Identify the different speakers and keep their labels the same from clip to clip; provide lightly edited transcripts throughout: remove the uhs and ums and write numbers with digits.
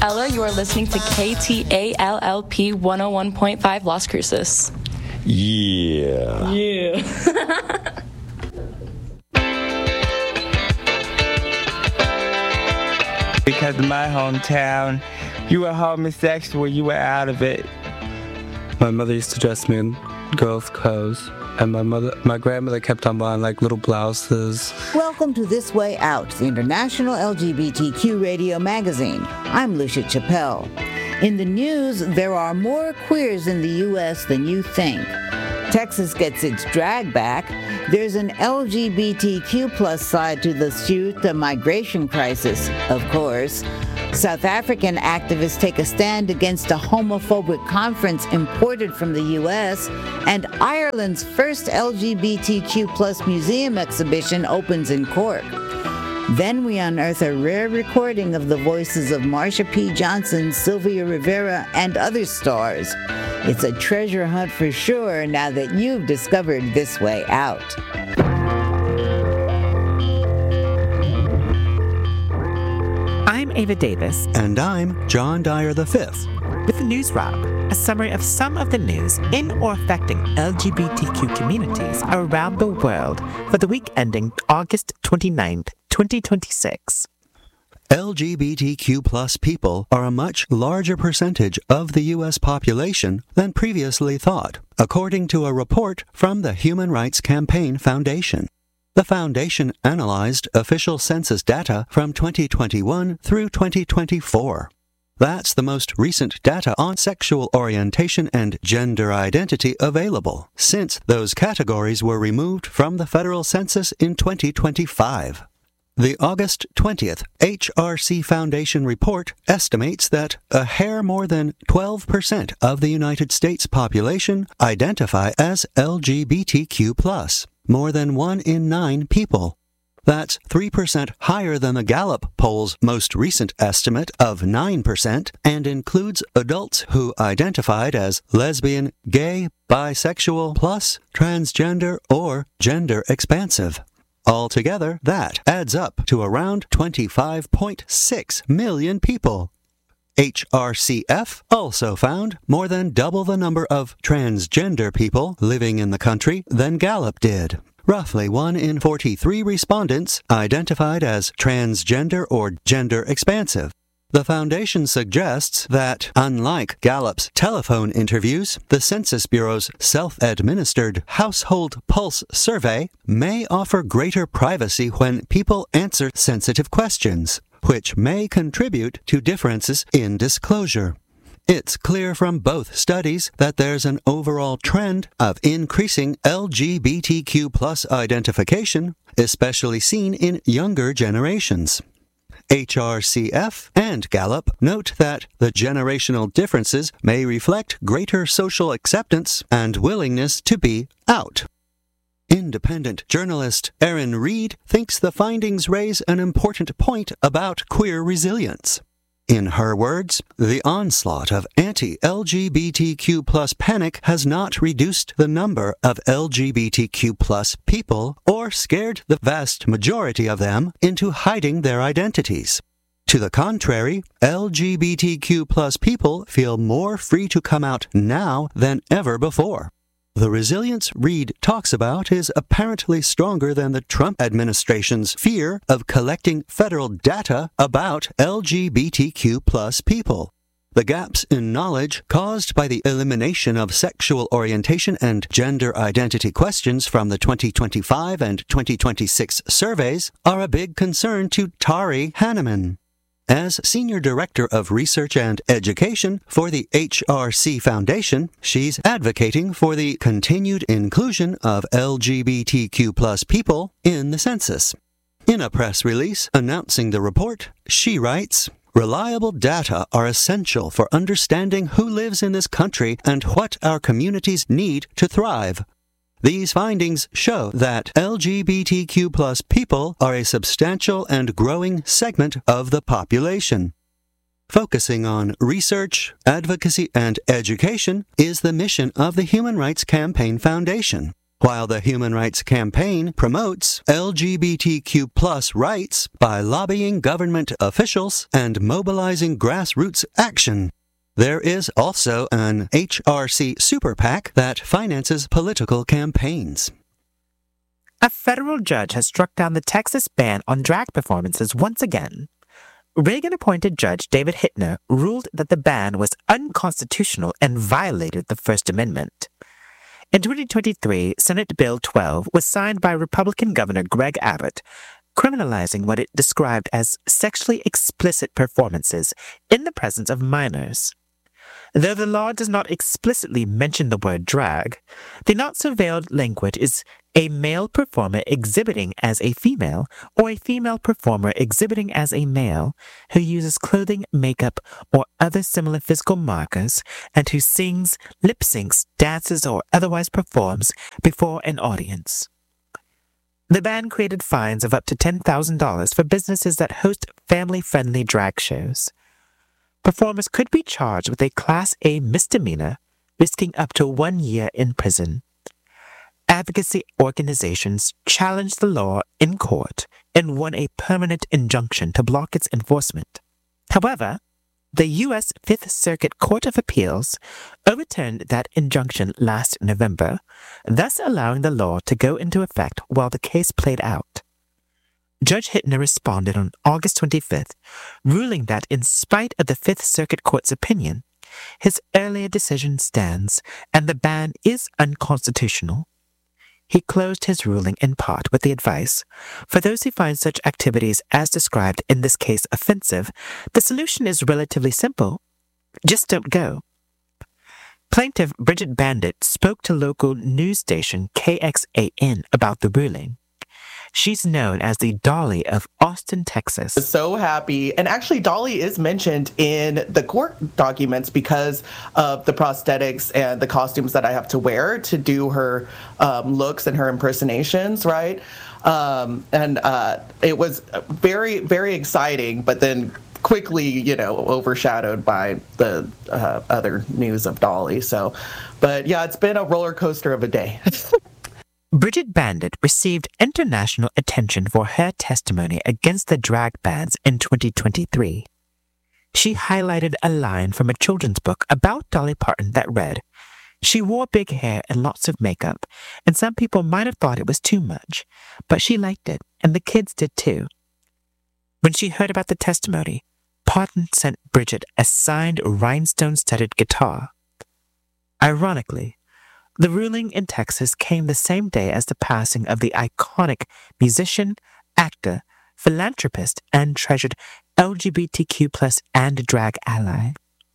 Speaker 1: Ella. You are listening to KTALLP 101.5 Las Cruces.
Speaker 2: Yeah.
Speaker 3: Because in my hometown, you were homosexual, you were out of it.
Speaker 4: My mother used to dress me in girls' clothes, and my grandmother kept on buying like little blouses.
Speaker 5: Welcome to This Way Out, the international LGBTQ radio magazine. I'm Lucia Chappelle. In the news, there are more queers in the U.S. than you think. Texas gets its drag back. There's an LGBTQ plus side to the Ceuta migration crisis, of course. South African activists take a stand against a homophobic conference imported from the U.S., and Ireland's first LGBTQ plus museum exhibition opens in Cork. Then we unearth a rare recording of the voices of Marsha P. Johnson, Sylvia Rivera, and other stars. It's a treasure hunt for sure now that you've discovered This Way Out.
Speaker 6: I'm Ava Davis.
Speaker 7: And I'm John Dyer V.
Speaker 6: With the News Wrap, a summary of some of the news in or affecting LGBTQ communities around the world for the week ending August 29th, 2026.
Speaker 7: LGBTQ plus people are a much larger percentage of the U.S. population than previously thought, according to a report from the Human Rights Campaign Foundation. The foundation analyzed official census data from 2021 through 2024. That's the most recent data on sexual orientation and gender identity available, since those categories were removed from the federal census in 2025. The August 20th HRC Foundation report estimates that a hair more than 12% of the United States population identify as LGBTQ+, more than 1 in 9 people. That's 3% higher than the Gallup poll's most recent estimate of 9% and includes adults who identified as lesbian, gay, bisexual, plus transgender, or gender expansive. Altogether, that adds up to around 25.6 million people. HRCF also found more than double the number of transgender people living in the country than Gallup did. Roughly 1 in 43 respondents identified as transgender or gender expansive. The foundation suggests that, unlike Gallup's telephone interviews, the Census Bureau's self-administered Household Pulse survey may offer greater privacy when people answer sensitive questions, which may contribute to differences in disclosure. It's clear from both studies that there's an overall trend of increasing LGBTQ plus identification, especially seen in younger generations. HRCF and Gallup note that the generational differences may reflect greater social acceptance and willingness to be out. Independent journalist Erin Reed thinks the findings raise an important point about queer resilience. In her words, the onslaught of anti-LGBTQ plus panic has not reduced the number of LGBTQ plus people or scared the vast majority of them into hiding their identities. To the contrary, LGBTQ plus people feel more free to come out now than ever before. The resilience Reed talks about is apparently stronger than the Trump administration's fear of collecting federal data about LGBTQ plus people. The gaps in knowledge caused by the elimination of sexual orientation and gender identity questions from the 2025 and 2026 surveys are a big concern to Tari Hanneman. As Senior Director of Research and Education for the HRC Foundation, she's advocating for the continued inclusion of LGBTQ plus people in the census. In a press release announcing the report, she writes, "Reliable data are essential for understanding who lives in this country and what our communities need to thrive. These findings show that LGBTQ plus people are a substantial and growing segment of the population. Focusing on research, advocacy, and education is the mission of the Human Rights Campaign Foundation. while the Human Rights Campaign promotes LGBTQ+ rights by lobbying government officials and mobilizing grassroots action. There is also an HRC super PAC that finances political campaigns.
Speaker 6: A federal judge has struck down the Texas ban on drag performances once again. Reagan-appointed Judge David Hittner ruled that the ban was unconstitutional and violated the First Amendment. In 2023, Senate Bill 12 was signed by Republican Governor Greg Abbott, criminalizing what it described as sexually explicit performances in the presence of minors. Though the law does not explicitly mention the word drag, the not-so-veiled language is a male performer exhibiting as a female or a female performer exhibiting as a male who uses clothing, makeup, or other similar physical markers and who sings, lip-syncs, dances, or otherwise performs before an audience. The ban created fines of up to $10,000 for businesses that host family-friendly drag shows. Performers could be charged with a Class A misdemeanor, risking up to 1 year in prison. Advocacy organizations challenged the law in court and won a permanent injunction to block its enforcement. However, the U.S. Fifth Circuit Court of Appeals overturned that injunction last November, thus allowing the law to go into effect while the case played out. Judge Hittner responded on August 25th, ruling that in spite of the Fifth Circuit Court's opinion, his earlier decision stands and the ban is unconstitutional. He closed his ruling in part with the advice, for those who find such activities as described in this case offensive, the solution is relatively simple. Just don't go. Plaintiff Bridget Bandit spoke to local news station KXAN about the ruling. She's known as the Dolly of Austin, Texas.
Speaker 8: So happy. And actually, Dolly is mentioned in the court documents because of the prosthetics and the costumes that I have to wear to do her looks and her impersonations, right? It was very, very exciting, but then quickly, overshadowed by the other news of Dolly. But yeah, it's been a roller coaster of a day.
Speaker 6: Bridget Bandit received international attention for her testimony against the drag bans in 2023. She highlighted a line from a children's book about Dolly Parton that read, "She wore big hair and lots of makeup, and some people might have thought it was too much, but she liked it, and the kids did too." When she heard about the testimony, Parton sent Bridget a signed rhinestone-studded guitar. Ironically, the ruling in Texas came the same day as the passing of the iconic musician, actor, philanthropist, and treasured LGBTQ+ and drag ally.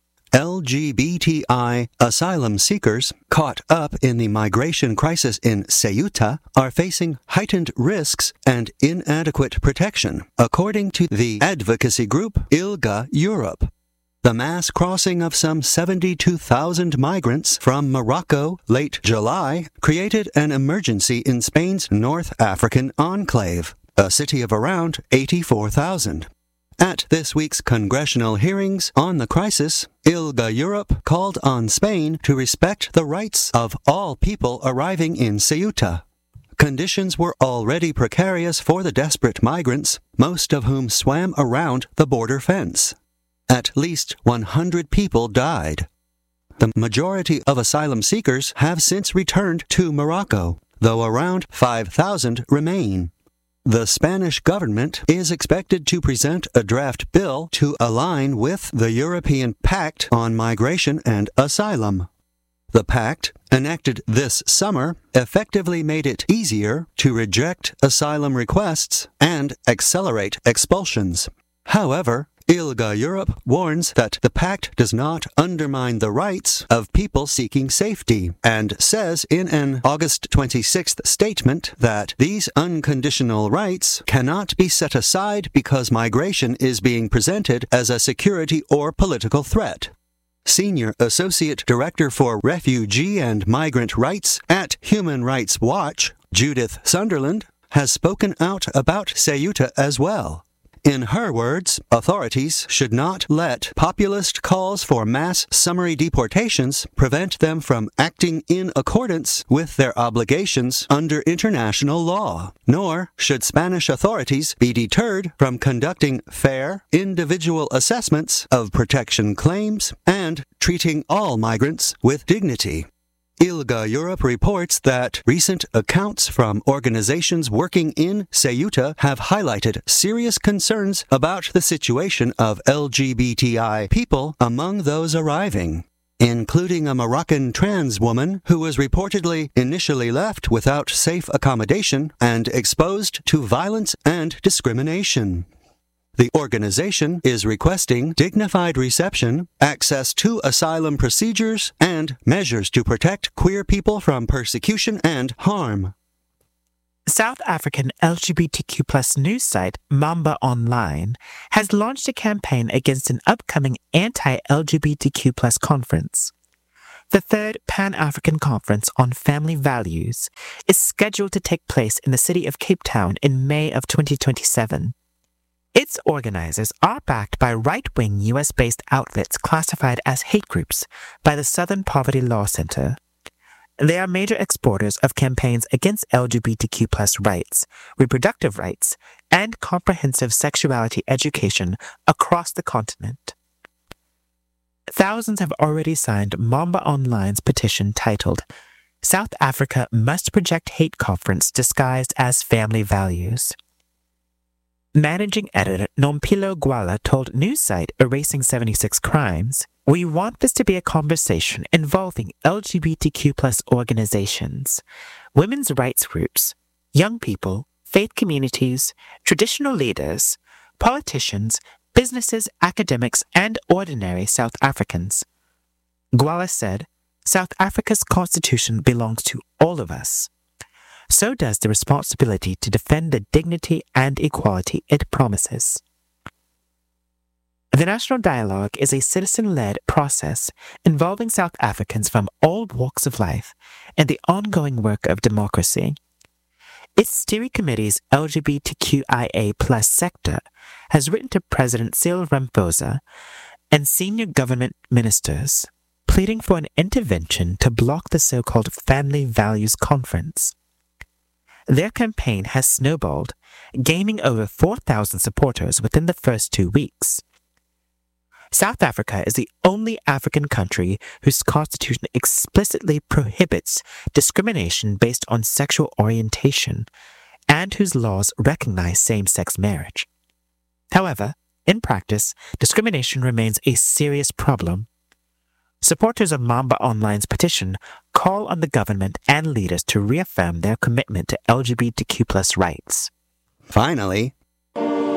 Speaker 7: LGBTI asylum seekers caught up in the migration crisis in Ceuta are facing heightened risks and inadequate protection, according to the advocacy group ILGA Europe. The mass crossing of some 72,000 migrants from Morocco late July created an emergency in Spain's North African enclave, a city of around 84,000. At this week's congressional hearings on the crisis, ILGA Europe called on Spain to respect the rights of all people arriving in Ceuta. Conditions were already precarious for the desperate migrants, most of whom swam around the border fence. At least 100 people died. The majority of asylum seekers have since returned to Morocco, though around 5,000 remain. The Spanish government is expected to present a draft bill to align with the European Pact on Migration and Asylum. The pact, enacted this summer, effectively made it easier to reject asylum requests and accelerate expulsions. However, ILGA Europe warns that the pact does not undermine the rights of people seeking safety and says in an August 26th statement that these unconditional rights cannot be set aside because migration is being presented as a security or political threat. Senior Associate Director for Refugee and Migrant Rights at Human Rights Watch, Judith Sunderland, has spoken out about Ceuta as well. In her words, authorities should not let populist calls for mass summary deportations prevent them from acting in accordance with their obligations under international law, nor should Spanish authorities be deterred from conducting fair, individual assessments of protection claims and treating all migrants with dignity. ILGA Europe reports that recent accounts from organizations working in Ceuta have highlighted serious concerns about the situation of LGBTI people among those arriving, including a Moroccan trans woman who was reportedly initially left without safe accommodation and exposed to violence and discrimination. The organization is requesting dignified reception, access to asylum procedures, and measures to protect queer people from persecution and harm.
Speaker 6: South African LGBTQ+ news site Mamba Online has launched a campaign against an upcoming anti-LGBTQ+ conference. The third Pan-African Conference on Family Values is scheduled to take place in the city of Cape Town in May of 2027. Its organizers are backed by right-wing US-based outlets classified as hate groups by the Southern Poverty Law Center. They are major exporters of campaigns against LGBTQ+ rights, reproductive rights, and comprehensive sexuality education across the continent. Thousands have already signed Mamba Online's petition titled, "South Africa Must Project Hate Conference Disguised as Family Values." Managing editor Nompilo Gwala told news site Erasing 76 Crimes, "We want this to be a conversation involving LGBTQ+ organizations, women's rights groups, young people, faith communities, traditional leaders, politicians, businesses, academics, and ordinary South Africans." Gwala said, "South Africa's constitution belongs to all of us. So does the responsibility to defend the dignity and equality it promises." The National Dialogue is a citizen-led process involving South Africans from all walks of life in the ongoing work of democracy. Its steering committee's LGBTQIA+ sector has written to President Cyril Ramaphosa and senior government ministers, pleading for an intervention to block the so-called Family Values Conference. Their campaign has snowballed, gaining over 4,000 supporters within the first 2 weeks. South Africa is the only African country whose constitution explicitly prohibits discrimination based on sexual orientation and whose laws recognize same-sex marriage. However, in practice, discrimination remains a serious problem. Supporters of Mamba Online's petition call on the government and leaders to reaffirm their commitment to LGBTQ+ rights.
Speaker 7: Finally,